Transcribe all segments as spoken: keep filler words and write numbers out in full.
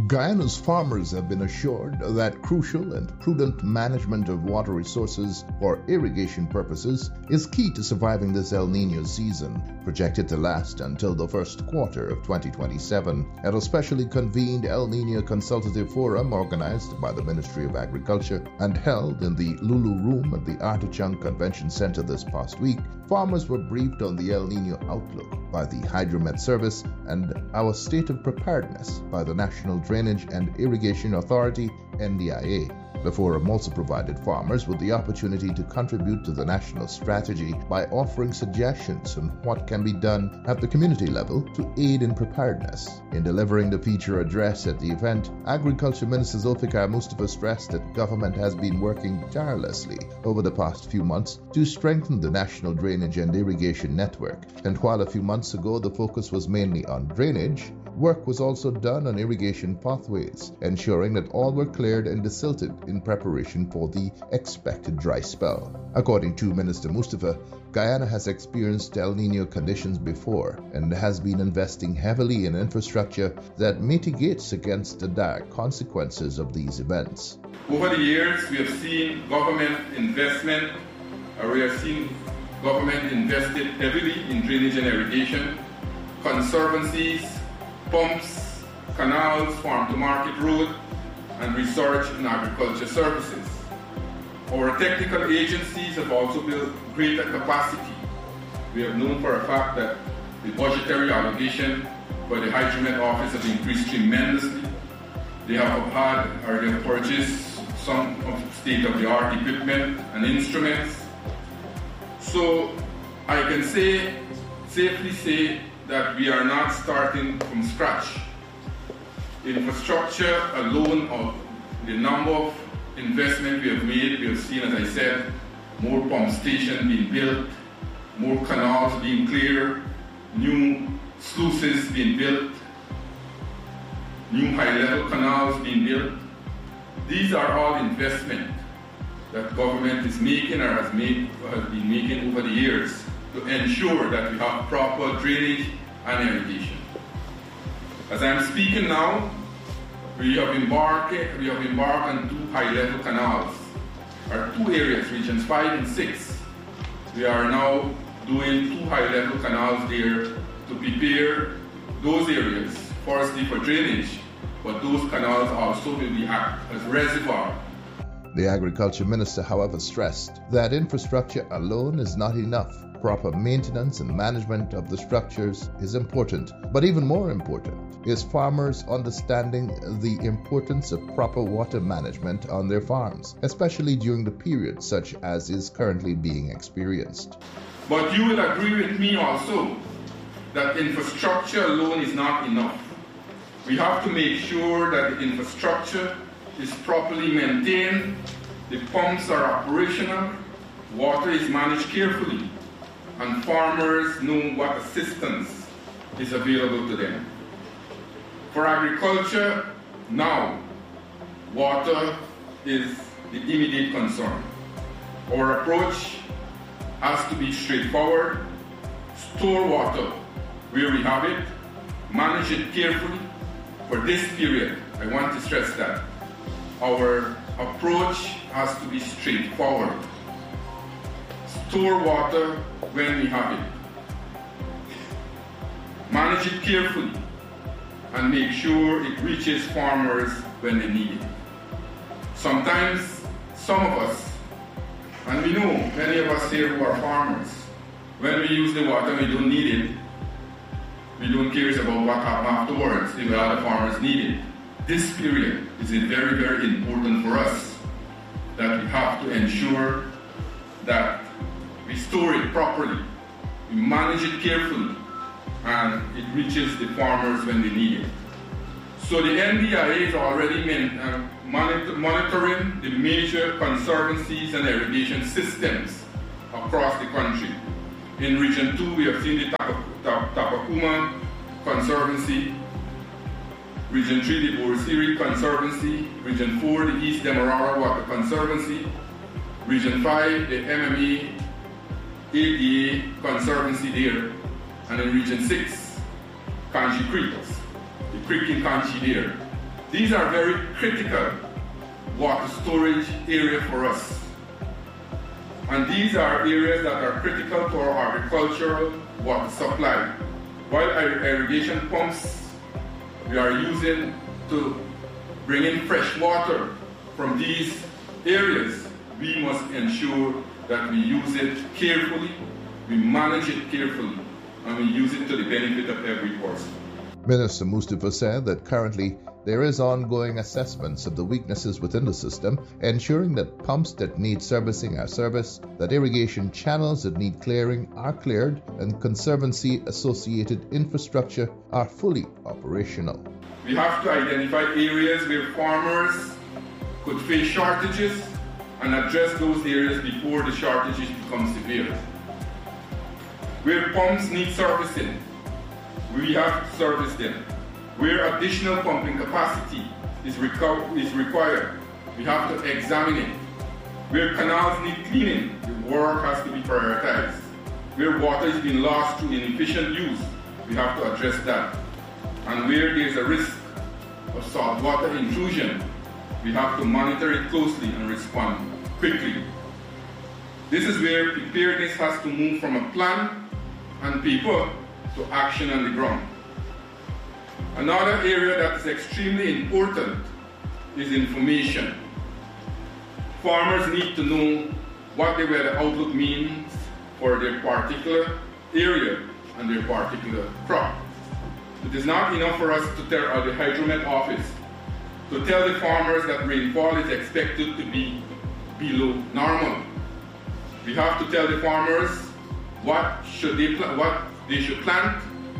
Guyana's farmers have been assured that crucial and prudent management of water resources for irrigation purposes is key to surviving this El Niño season, projected to last until the first quarter of twenty twenty-seven. At a specially convened El Niño Consultative Forum organized by the Ministry of Agriculture and held in the Lulu Room at the Artichunk Convention Center this past week, farmers were briefed on the El Niño outlook by the Hydromet Service and our state of preparedness by the National Drainage and Irrigation Authority, N D I A. The forum also provided farmers with the opportunity to contribute to the national strategy by offering suggestions on what can be done at the community level to aid in preparedness. In delivering the feature address at the event, Agriculture Minister Zulfikar Mustafa stressed that government has been working tirelessly over the past few months to strengthen the national drainage and irrigation network. And while a few months ago the focus was mainly on drainage, work was also done on irrigation pathways, ensuring that all were cleared and desilted in preparation for the expected dry spell. According to Minister Mustafa, Guyana has experienced El Niño conditions before and has been investing heavily in infrastructure that mitigates against the dire consequences of these events. Over the years, we have seen government investment, or we have seen government invested heavily in drainage and irrigation, conservancies, pumps, canals, farm-to-market road, and research in agriculture services. Our technical agencies have also built greater capacity. We have known for a fact that the budgetary allocation for the Hydromet office has increased tremendously. They have had or they have purchased some of state-of-the-art equipment and instruments. So I can say, safely say, that we are not starting from scratch. Infrastructure alone, of the number of investment we have made, we have seen, as I said, more pump stations being built, more canals being cleared, new sluices being built, new high-level canals being built. These are all investment that government is making or has, made, has been making over the years to ensure that we have proper drainage and irrigation. As I'm speaking now, we have embarked, we have embarked on two high-level canals, or two areas, regions five and six. We are now doing two high-level canals there to prepare those areas, firstly for drainage, but those canals also will be act as reservoir. The Agriculture Minister, however, stressed that infrastructure alone is not enough. Proper maintenance and management of the structures is important, but even more important is farmers understanding the importance of proper water management on their farms, especially during the period such as is currently being experienced. But you will agree with me also that infrastructure alone is not enough. We have to make sure that the infrastructure is properly maintained, the pumps are operational, water is managed carefully, and farmers know what assistance is available to them. For agriculture, now, water is the immediate concern. Our approach has to be straightforward: store water where we have it, manage it carefully. For this period, I want to stress that our approach has to be straightforward. Store water when we have it. Manage it carefully and make sure it reaches farmers when they need it. Sometimes, some of us, and we know many of us here who are farmers, when we use the water we don't need it, we don't care about what happens afterwards if the other farmers need it. This period is very, very important for us, that we have to ensure that we store it properly, we manage it carefully, and it reaches the farmers when they need it. So the N D I A is already uh, monitor, monitoring the major conservancies and irrigation systems across the country. In Region two, we have seen the Tap Tap Tapakuma Conservancy, Region three, the Borisiri Conservancy, Region four, the East Demerara Water Conservancy, Region five, the M M E A D A Conservancy there, and in Region six, Kanchi Creek, the creek in Kanchi there. These are very critical water storage area for us. And these are areas that are critical for our agricultural water supply. While our irrigation pumps we are using to bring in fresh water from these areas, we must ensure that we use it carefully, we manage it carefully, and we use it to the benefit of every person. Minister Mustafa said that currently there is ongoing assessments of the weaknesses within the system, ensuring that pumps that need servicing are serviced, that irrigation channels that need clearing are cleared, and conservancy-associated infrastructure are fully operational. We have to identify areas where farmers could face shortages and address those areas before the shortages become severe. Where pumps need servicing, we have to service them. Where additional pumping capacity is, reco- is required, we have to examine it. Where canals need cleaning, the work has to be prioritized. Where water is being lost through inefficient use, we have to address that. And where there is a risk of saltwater intrusion, we have to monitor it closely and respond quickly. This is where preparedness has to move from a plan and paper to action on the ground. Another area that is extremely important is information. Farmers need to know what the weather outlook means for their particular area and their particular crop. It is not enough for us to tell the Hydromet office to tell the farmers that rainfall is expected to be below normal. We have to tell the farmers what should they pl- what they should plant,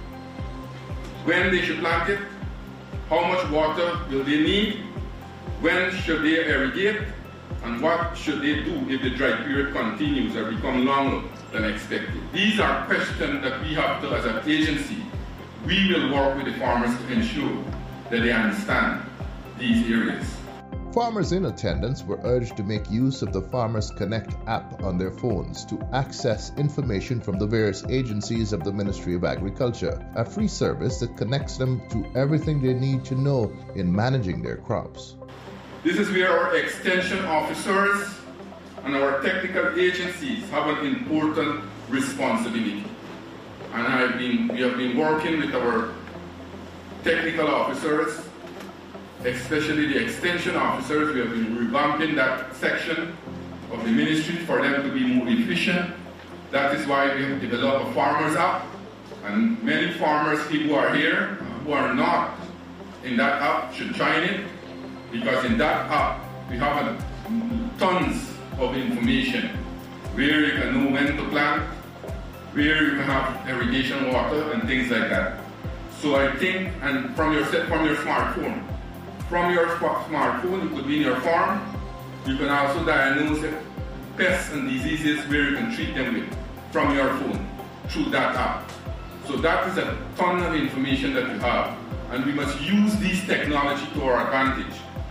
when they should plant it, how much water will they need, when should they irrigate, and what should they do if the dry period continues or becomes longer than expected. These are questions that we have to, as an agency, we will work with the farmers to ensure that they understand these areas. Farmers in attendance were urged to make use of the Farmers Connect app on their phones to access information from the various agencies of the Ministry of Agriculture, a free service that connects them to everything they need to know in managing their crops. This is where our extension officers and our technical agencies have an important responsibility. And I've been, we have been working with our technical officers, especially the extension officers. We have been revamping that section of the ministry for them to be more efficient. That is why we have developed a farmers app. And many farmers who are here, who are not in that app, should join it, because in that app we have a, tons of information where you can know when to plant, where you can have irrigation water and things like that. So I think, and from your from your smartphone, from your smartphone, it could be in your farm. You can also diagnose pests and diseases where you can treat them with from your phone through that app. So that is a ton of information that you have, and we must use this technology to our advantage.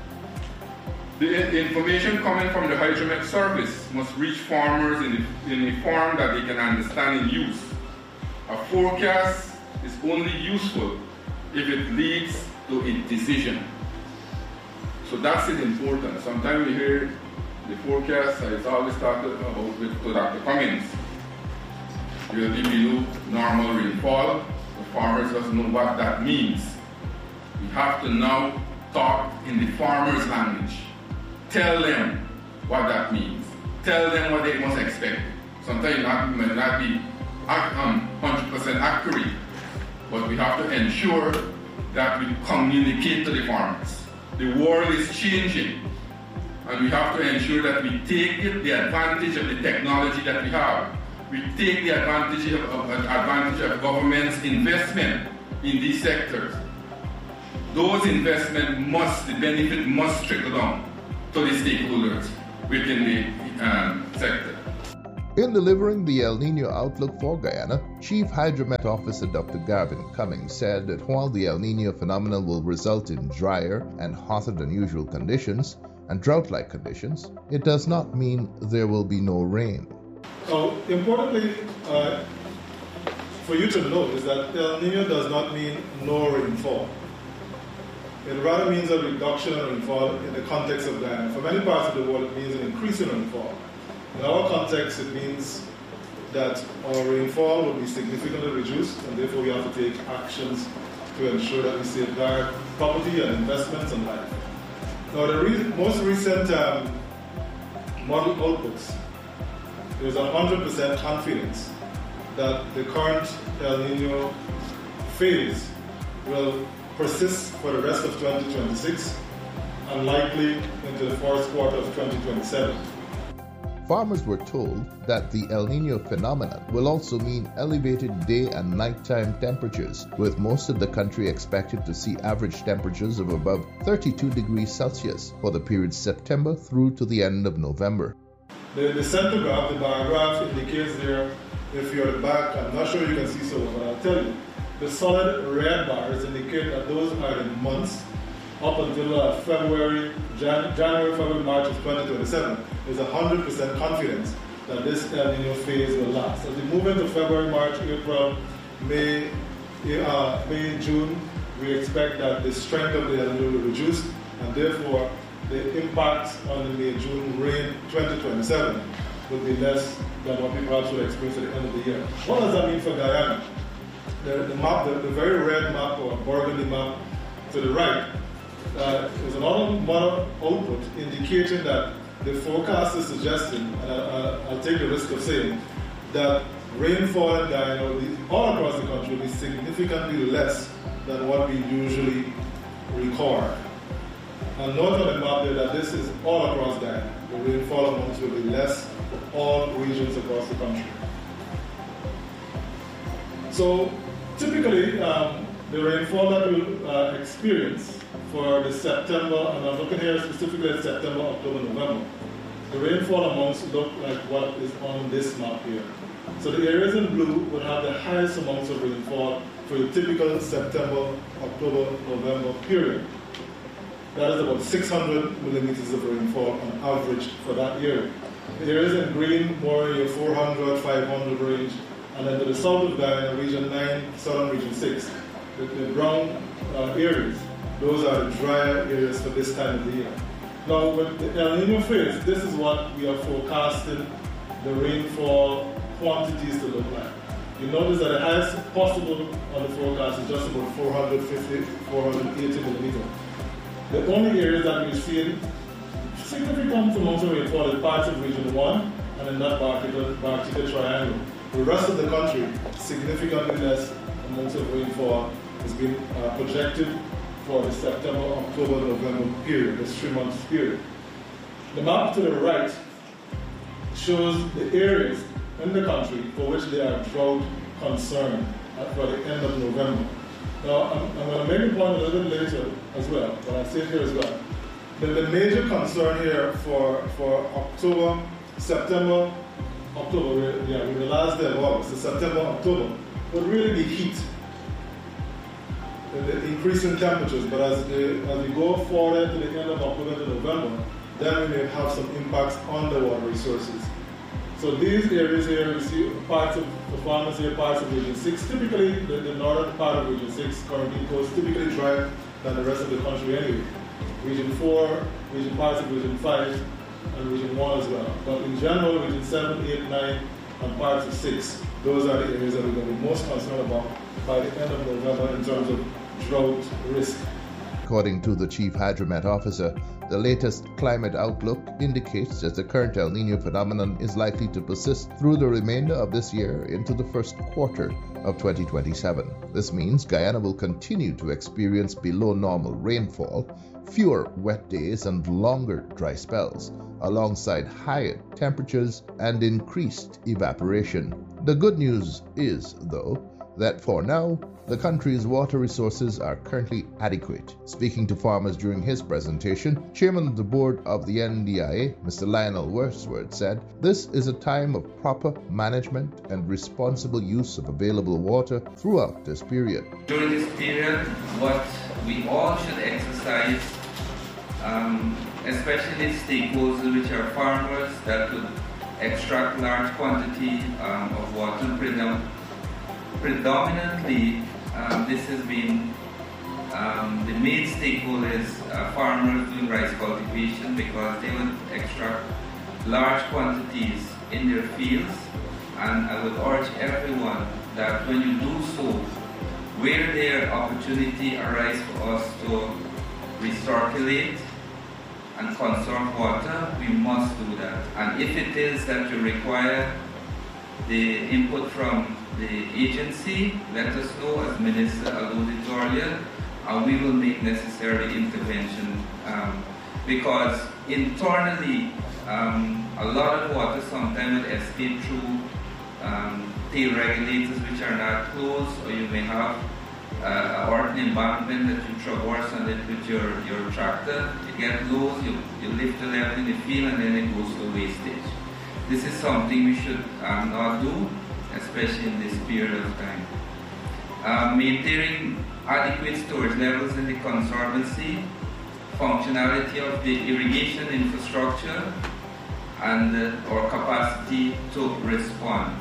The information coming from the Hydromet service must reach farmers in, the, in a form that they can understand and use. A forecast is only useful if it leads to a decision. So that's it important. Sometimes we hear the forecast, and it's always talked about with Doctor Cummings. It will be below normal rainfall. The farmers doesn't know what that means. We have to now talk in the farmer's language. Tell them what that means. Tell them what they must expect. Sometimes it might not be one hundred percent accurate, but we have to ensure that we communicate to the farmers. The world is changing, and we have to ensure that we take the advantage of the technology that we have. We take the advantage of, of, advantage of government's investment in these sectors. Those investments must, the benefit must trickle down to the stakeholders within the um, sector. In delivering the El Nino outlook for Guyana, Chief Hydromet Officer Doctor Garvin Cummings said that while the El Nino phenomenon will result in drier and hotter than usual conditions and drought-like conditions, it does not mean there will be no rain. So, importantly, uh, for you to note is that El Nino does not mean no rainfall. it rather means a reduction in rainfall in the context of Guyana. For many parts of the world, it means an increase in rainfall. In our context, it means that our rainfall will be significantly reduced, and therefore we have to take actions to ensure that we safeguard property and investments and life. Now, the re- most recent um, model outputs, there's one hundred percent confidence that the current El Nino phase will persist for the rest of twenty twenty-six and likely into the first quarter of twenty twenty-seven. Farmers were told that the El Nino phenomenon will also mean elevated day and nighttime temperatures, with most of the country expected to see average temperatures of above thirty-two degrees Celsius for the period September through to the end of November. The, the center graph, the bar graph, indicates there, if you're at the back, I'm not sure you can see so well, but I'll tell you. The solid red bars indicate that those are the months up until uh, February, Jan- January, February, March of twenty twenty-seven. There's one hundred percent confidence that this El Nino phase will last. As we move into February, March, April, May, uh, May, June, we expect that the strength of the El Nino will reduce, and therefore the impact on the May-June rain twenty twenty-seven will be less than what we perhaps will experience at the end of the year. What does that mean for Guyana? The, the map, the, the very red map or burgundy map to the right, uh, is another model output indicating that the forecast is suggesting, and I, I, I'll take the risk of saying, that rainfall in Guyana will be, all across the country will be significantly less than what we usually record. And note on the map there that this is all across Guyana. The rainfall amounts will be less for all regions across the country. So typically, um, the rainfall that we'll uh, experience for the September, and I'm looking here specifically at September, October, November, the rainfall amounts look like what is on this map here. So the areas in blue would have the highest amounts of rainfall for the typical September, October, November period. That is about six hundred millimeters of rainfall on average for that area. The areas in green, more in your four hundred, five hundred range, and then to the south of Guyana, region nine, southern region six, the, the brown uh, areas, those are the drier areas for this time of the year. Now, with the El Nino phase, this is what we are forecasting the rainfall quantities to look like. You notice that the highest possible on the forecast is just about four hundred fifty, four hundred eighty millimeters. The only areas that we've seen significant amounts of rainfall is parts of region one and in that Bartica triangle. The rest of the country, significantly less amounts of rainfall has been uh, projected for the September, October, November period, this three months period. The map to the right shows the areas in the country for which there are drought concern for the end of November. Now, I'm, I'm going to make a point a little bit later as well, but I'll say it here as well. The, the major concern here for, for October, September, October, yeah, we the last day of August, the September, October, would really be heat, the, the increase in temperatures. But as, the, as we go forward to the end of October to November, then we may have some impacts on the water resources. So these areas here, you see parts of the farmers here, parts of region six. Typically, the, the northern part of region six, currently coast, typically drier than the rest of the country anyway. Region four, region parts of region five, and region one as well. But in general, region seven, eight, nine, and parts of six, those are the areas that we're going to be most concerned about by the end of November in terms of drought risk. According to the Chief Hydromet Officer, the latest climate outlook indicates that the current El Nino phenomenon is likely to persist through the remainder of this year into the first quarter of twenty twenty-seven. This means Guyana will continue to experience below normal rainfall, fewer wet days and longer dry spells, alongside higher temperatures and increased evaporation. The good news is, though, that for now, the country's water resources are currently adequate. Speaking to farmers during his presentation, Chairman of the Board of the N D I A, Mister Lionel Wordsworth, said, "This is a time of proper management and responsible use of available water throughout this period." During this period, what we all should exercise, um, especially stakeholders which are farmers that could extract large quantity um, of water. Predominantly, um, this has been um, the main stakeholder is uh, farmers doing rice cultivation, because they would extract large quantities in their fields. And I would urge everyone that when you do so, where there opportunity arises for us to recirculate and conserve water, we must do that. And if it is that you require the input from the agency, let us know, as Minister alluded to earlier, and we will make necessary intervention. Um, because internally, um, a lot of water sometimes will escape through um, tail regulators which are not closed, or you may have uh, or an embankment that you traverse on it with your, your tractor. You get low, you, you lift the level in the field, and then it goes to wastage. This is something we should um, not do, especially in this period of time. Uh, maintaining adequate storage levels in the conservancy, functionality of the irrigation infrastructure, and uh, our capacity to respond.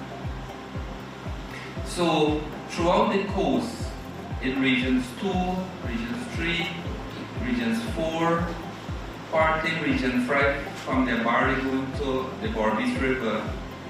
So, throughout the coast, in regions two, regions three, regions four, partly in region five, from the Abari going to the Berbice River,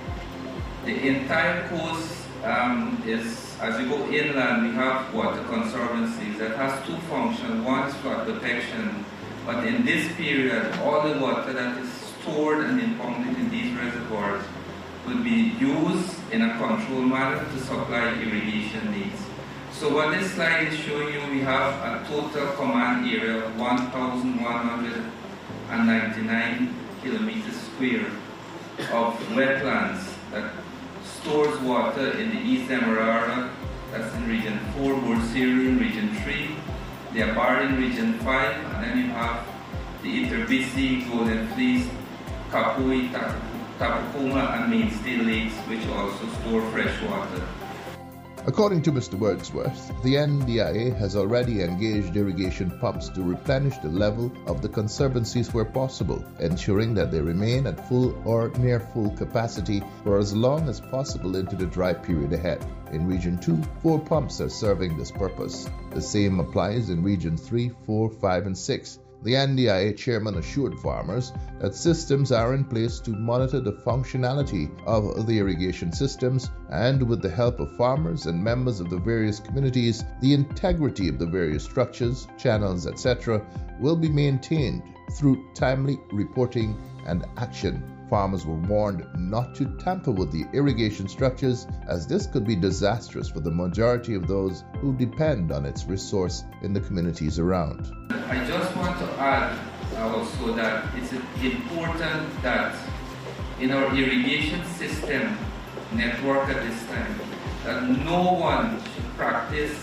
the entire coast um, is, as you go inland, we have water conservancies that has two functions. One is flood protection, but in this period, all the water that is stored and impounded in these reservoirs will be used in a controlled manner to supply irrigation needs. So what this slide is showing you, we have a total command area of one thousand one hundred ninety-nine kilometers square of wetlands that stores water in the East Demerara, that's in region four, Bursiri in region three, the Abari in region five, and then you have the Iterbisi, Golden Fleece, Kapui, Tapukuma, and Mainstay lakes, which also store fresh water. According to Mister Wordsworth, the N D I A has already engaged irrigation pumps to replenish the level of the conservancies where possible, ensuring that they remain at full or near full capacity for as long as possible into the dry period ahead. In Region two, four pumps are serving this purpose. The same applies in Regions three, four, five, and six. The N D I A chairman assured farmers that systems are in place to monitor the functionality of the irrigation systems, and with the help of farmers and members of the various communities, the integrity of the various structures, channels, et cetera will be maintained through timely reporting and action. Farmers were warned not to tamper with the irrigation structures, as this could be disastrous for the majority of those who depend on its resource in the communities around. I just want to add also that it's important that in our irrigation system network at this time, that no one should practice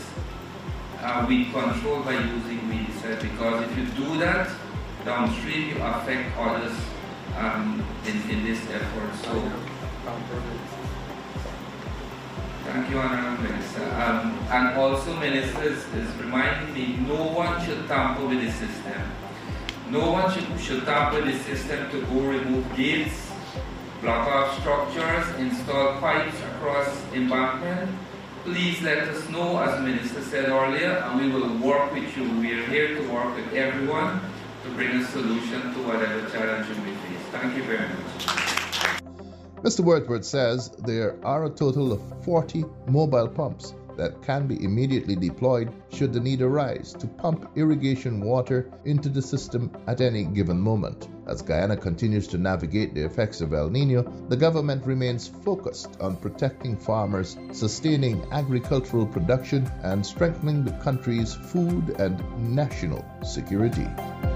uh, weed control by using weedicide, because if you do that, downstream you affect others um, in, in this effort. So, thank you, Honorable Minister. Um, and also, Minister is, is reminding me, no one should tamper with the system. No one should, should tamper with the system to go remove gates, block off structures, install pipes across embankment. Please let us know, as the Minister said earlier, and we will work with you. We are here to work with everyone to bring a solution to whatever challenge you may face. Thank you very much. Mister Wordsworth says there are a total of forty mobile pumps that can be immediately deployed should the need arise to pump irrigation water into the system at any given moment. As Guyana continues to navigate the effects of El Niño, the government remains focused on protecting farmers, sustaining agricultural production, and strengthening the country's food and national security.